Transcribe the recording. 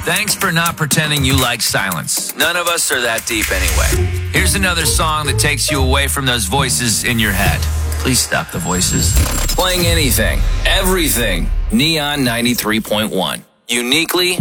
Thanks for not pretending you like silence. None of us are that deep anyway. Here's another song that takes you away from those voices in your head. Please stop the voices. Playing anything, everything. Neon 93.1. Uniquely